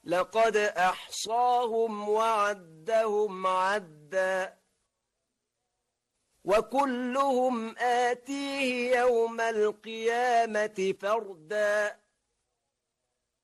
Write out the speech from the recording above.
لقد أحصاهم وعدهم عدا وكلهم آتيه يوم القيامة فردا